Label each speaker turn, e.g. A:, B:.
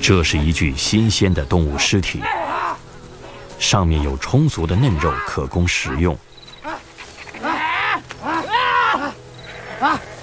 A: 这是一具新鲜的动物尸体，上面有充足的嫩肉可供食用。